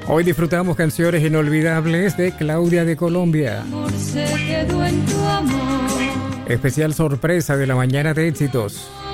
Hoy disfrutamos canciones inolvidables de Claudia de Colombia. Amor se quedó en tu amor. Especial sorpresa de la mañana de éxitos.